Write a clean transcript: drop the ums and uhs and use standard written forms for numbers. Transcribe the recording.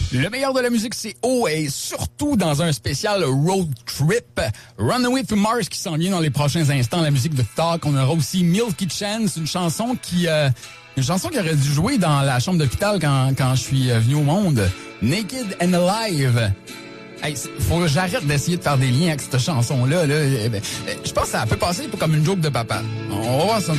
Le meilleur de la musique, c'est haut et surtout dans un spécial road trip. Runaway to Mars qui s'en vient dans les prochains instants. La musique de Talk. On aura aussi Milky Chance, une chanson qui aurait dû jouer dans la chambre d'hôpital quand je suis venu au monde. Naked and Alive. Hey, faut que j'arrête d'essayer de faire des liens avec cette chanson-là. Là. Je pense que ça peut passer comme une joke de papa. On va voir ça.